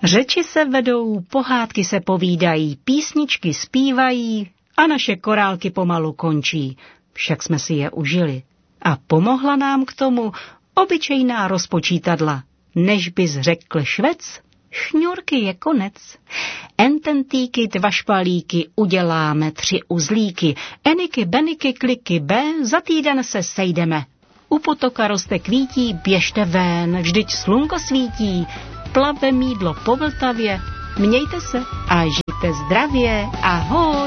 Řeči se vedou, pohádky se povídají, písničky zpívají a naše korálky pomalu končí. Však jsme si je užili. A pomohla nám k tomu obyčejná rozpočítadla. Než bys řekl švec, šňůrky je konec. Ententíky, 2 špalíky, uděláme 3 uzlíky. Eniky, beniky, kliky, za týden se sejdeme. U potoka roste kvítí, běžte ven, vždyť slunko svítí. Plave mýdlo po Vltavě, mějte se a žijte zdravě, ahoj.